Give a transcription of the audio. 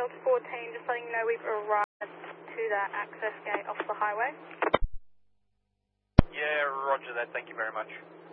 Delta 14, just letting you know we've arrived to that access gate off the highway. Yeah, roger that, thank you very much.